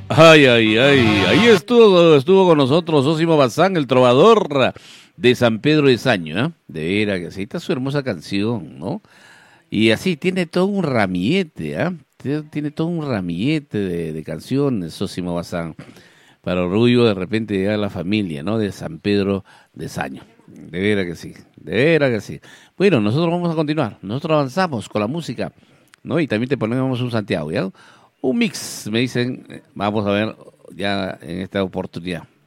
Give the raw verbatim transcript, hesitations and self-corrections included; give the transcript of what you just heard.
Ay, ay, ay, ahí estuvo, estuvo con nosotros Zósimo Bazán, el trovador de San Pedro de Saño, ¿eh? De veras que sí, está su hermosa canción, ¿no? Y así tiene todo un ramillete, ¿ah? Tiene tiene todo un ramillete de, de canciones, Zósimo Bazán, para orgullo de repente de la familia, ¿no? De San Pedro de Saño. De veras que sí, de veras que sí. Bueno, nosotros vamos a continuar, nosotros avanzamos con la música, ¿no? Y también te ponemos un Santiago, ¿ya? Un mix, me dicen, eh, vamos a ver ya en esta oportunidad.